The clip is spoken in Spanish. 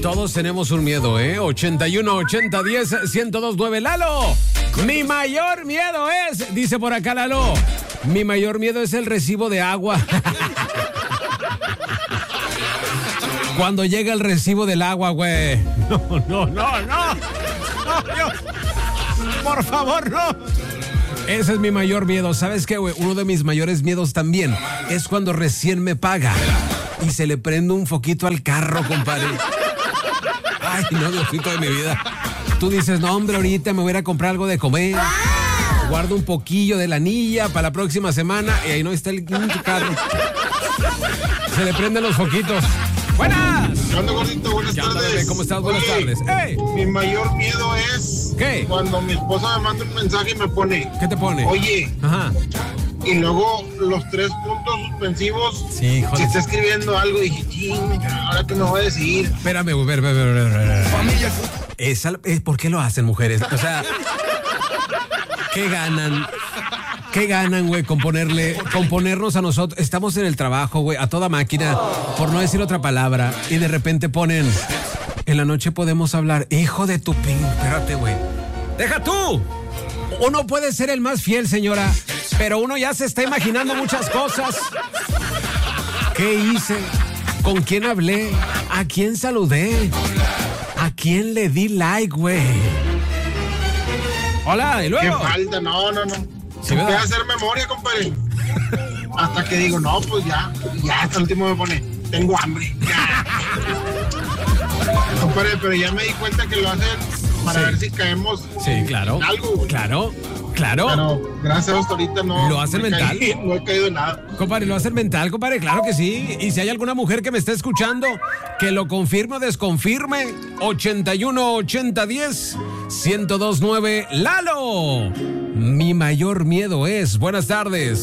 Todos tenemos un miedo, 81 80 10 1029. Lalo, mi mayor miedo es, dice por acá Lalo, mi mayor miedo es el recibo de agua. Cuando llega el recibo del agua, güey. No. Dios. Por favor, no. Ese es mi mayor miedo. ¿Sabes qué, güey? Uno de mis mayores miedos también es cuando recién me paga y se le prende un foquito al carro, compadre. Ay, no, Diosito de mi vida. Tú dices, no, hombre, ahorita me voy a ir a comprar algo de comer. Guardo un poquillo de la anilla para la próxima semana y ahí no está el carro. Se le prenden los foquitos. ¡Buenas! ¿Qué onda, gordito? Buenas tardes. ¿Cómo estás? Buenas tardes. ¡Ey! Mi mayor miedo es... ¿Qué? Cuando mi esposa me manda un mensaje y me pone... ¿Qué te pone? Oye. Ajá. Y luego los 3 puntos suspensivos. Sí, joder. Se está escribiendo algo y dije, ching, ¿ahora qué me voy a decir? Espérame, güey. ¿Por qué lo hacen, mujeres? O sea, ¿qué ganan? ¿Qué ganan, güey, con ponernos a nosotros? Estamos en el trabajo, güey, a toda máquina, por no decir otra palabra, y de repente ponen, en la noche podemos hablar. Hijo de tu pin, espérate, güey. ¡Deja tú! Uno puede ser el más fiel, señora, pero uno ya se está imaginando muchas cosas. ¿Qué hice? ¿Con quién hablé? ¿A quién saludé? ¿A quién le di like, güey? Hola, y luego. ¿Qué falta? No. Sí, voy a hacer memoria, compadre. Hasta que digo, no, pues ya hasta el último me pone, tengo hambre. Compadre, pero ya me di cuenta que lo hacen para ver si caemos en algo, güey. Claro. Pero gracias a Dios ahorita no. ¿Lo hacen mental? No he caído en nada. Compadre, ¿lo hacen mental, compadre? Claro que sí. Y si hay alguna mujer que me esté escuchando, que lo confirme o desconfirme, 81 80 10 1029. Lalo, mi mayor miedo es. Buenas tardes.